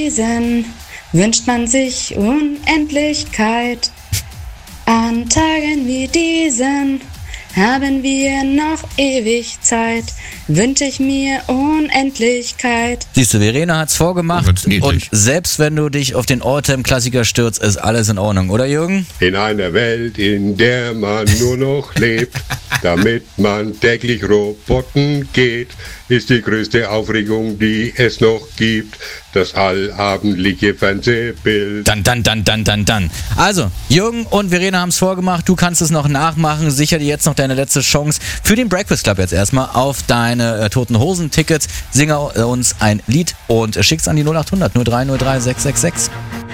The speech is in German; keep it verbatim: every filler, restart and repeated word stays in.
diesen wünscht man sich Unendlichkeit. An Tagen wie diesen haben wir noch ewig Zeit, wünsche ich mir Unendlichkeit. Siehst du, Verena hat's vorgemacht und selbst wenn du dich auf den Alltime-Klassiker stürzt, ist alles in Ordnung, oder Jürgen? In einer Welt, in der man nur noch lebt, damit man täglich Roboten geht, ist die größte Aufregung, die es noch gibt, das allabendliche Fernsehbild. Dann, dann, dann, dann, dann, dann. Also, Jürgen und Verena haben's vorgemacht, du kannst es noch nachmachen, sicher dir jetzt noch deine letzte Chance für den Breakfast Club jetzt erstmal auf deine äh, Toten Hosen Tickets. Singe uns ein Lied und schick's an die null acht hundert null drei null drei sechs sechs sechs.